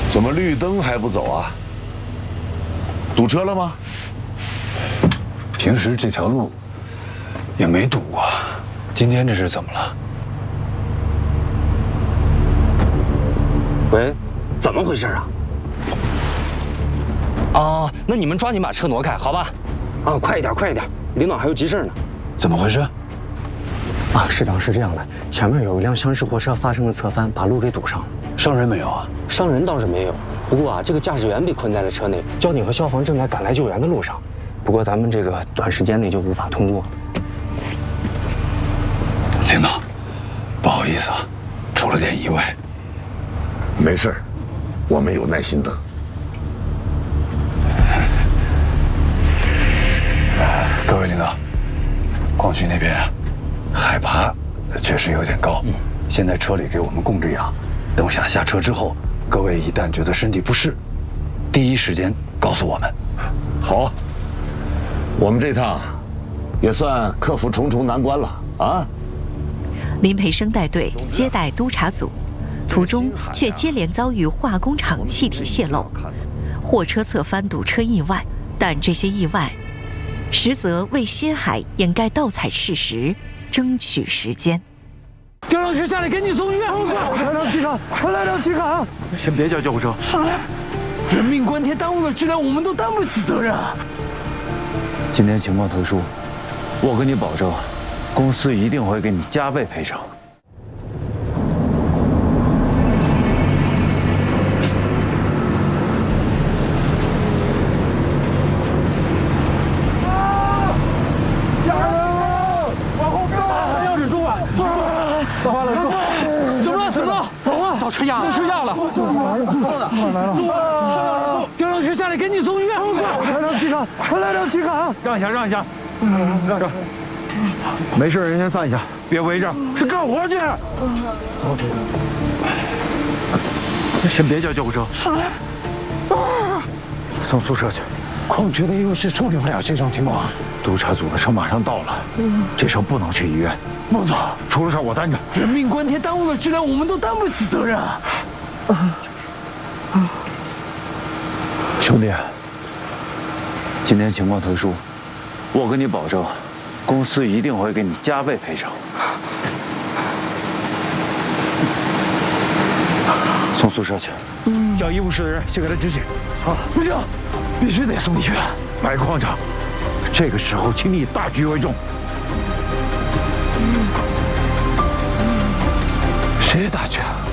怎么绿灯还不走啊？堵车了吗？ 平时这条路也没堵过，今天这是怎么了？ 喂，怎么回事啊？ 啊，那你们抓紧把车挪开，好吧？ 啊，快一点，快一点，领导还有急事呢。 怎么回事？ 啊，市长是这样的，前面有一辆厢式货车发生了侧翻，把路给堵上了。 伤人没有啊？ 伤人倒是没有，不过啊，这个驾驶员被困在了车内，交警和消防正在赶来救援的路上。不过咱们这个短时间内就无法通过。 领导，不好意思啊，出了点意外。 没事，我们有耐心等。 各位领导，矿区那边啊，海拔确实有点高，现在车里给我们供着氧。等下车之后，各位一旦觉得身体不适，第一时间告诉我们。 好，我们这趟也算克服重重难关了啊！ 林培生带队接待督察组，途中却接连遭遇化工厂气体泄漏、货车侧翻堵车意外，但这些意外实则为新海掩盖盗采事实争取时间。 吊上车下来，赶紧送医院！来辆急卡，快来辆急卡！ 先别叫救护车， 人命关天，耽误了治疗，我们都担不起责任。 今天情况特殊，我跟你保证，公司一定会给你加倍赔偿。 车压了，车压了！来了！吊上车下来，赶紧送医院！来辆急卡，快来辆急卡！ 让一下，让一下，让。没事，人先散一下，别围着。 干活去！ 先别叫救护车，送宿舍去。 矿区的医务室处理不了这种情况， 督察组的车马上到了，这时候不能去医院。 孟总， 出了事我担着。 人命关天，耽误了治疗，我们都担不起责任。 兄弟，今天情况特殊，我跟你保证，公司一定会给你加倍赔偿。送宿舍去，叫医务室的人去给他止血。 好，部长，必须得送医院。 白矿长，这个时候请你以大局为重。 谁大局啊？